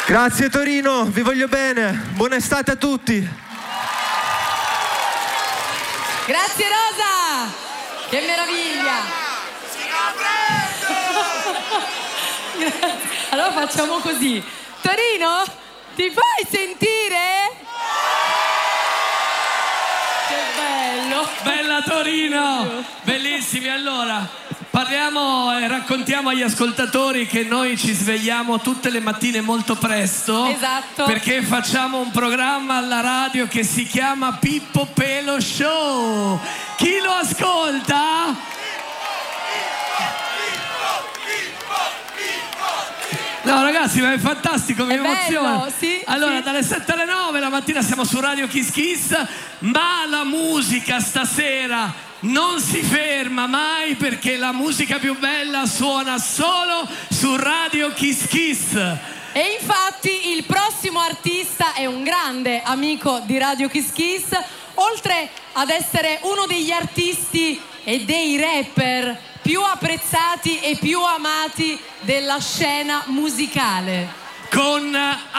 Grazie Torino, vi voglio bene, buona estate a tutti. Grazie Rosa, che meraviglia. Allora facciamo così. Torino, ti fai sentire? Che bello. Bella Torino, bellissimi. Allora, parliamo e raccontiamo agli ascoltatori che noi ci svegliamo tutte le mattine molto presto. Esatto. Perché facciamo un programma alla radio che si chiama Pippo Pelo Show. Chi lo ascolta? No ragazzi, ma è fantastico, mi emoziona. Sì, allora, sì. dalle 7 alle 9 la mattina siamo su Radio Kiss Kiss, ma la musica stasera non si ferma mai, perché la musica più bella suona solo su Radio Kiss Kiss. E infatti il prossimo artista è un grande amico di Radio Kiss Kiss, oltre ad essere uno degli artisti e dei rapper più apprezzati e più amati della scena musicale. Con